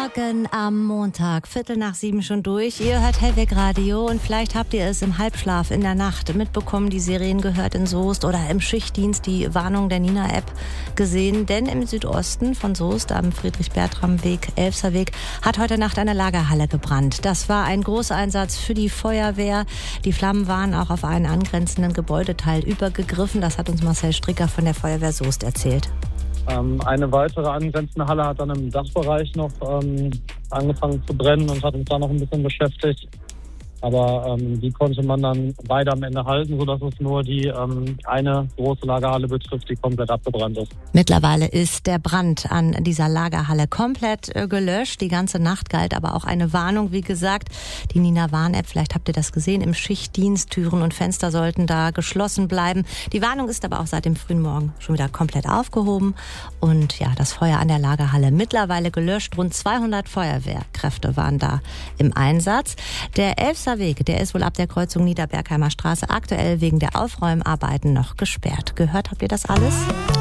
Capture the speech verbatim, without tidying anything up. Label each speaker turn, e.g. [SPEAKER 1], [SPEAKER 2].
[SPEAKER 1] Morgen am Montag, Viertel nach sieben schon durch. Ihr hört Hellweg Radio und vielleicht habt ihr es im Halbschlaf in der Nacht mitbekommen, die Serien gehört in Soest oder im Schichtdienst die Warnung der Nina-App gesehen. Denn im Südosten von Soest am Friedrich-Bertram-Weg, Elfserweg, hat heute Nacht eine Lagerhalle gebrannt. Das war ein Großeinsatz für die Feuerwehr. Die Flammen waren auch auf einen angrenzenden Gebäudeteil übergegriffen. Das hat uns Marcel Stricker von der Feuerwehr Soest erzählt.
[SPEAKER 2] Ähm, eine weitere angrenzende Halle hat dann im Dachbereich noch ähm, angefangen zu brennen und hat uns da noch ein bisschen beschäftigt. Aber ähm, die konnte man dann beide am Ende halten, sodass es nur die ähm, eine große Lagerhalle betrifft, die komplett abgebrannt ist.
[SPEAKER 1] Mittlerweile ist der Brand an dieser Lagerhalle komplett äh, gelöscht. Die ganze Nacht galt aber auch eine Warnung, wie gesagt. Die Nina-Warn-App, vielleicht habt ihr das gesehen, im Schichtdienst, Türen und Fenster sollten da geschlossen bleiben. Die Warnung ist aber auch seit dem frühen Morgen schon wieder komplett aufgehoben. Und ja, das Feuer an der Lagerhalle mittlerweile gelöscht. Rund zweihundert Feuerwehrkräfte waren da im Einsatz. Der Elfserweg, der ist wohl ab der Kreuzung Niederbergheimer Straße aktuell wegen der Aufräumarbeiten noch gesperrt. Gehört habt ihr das alles?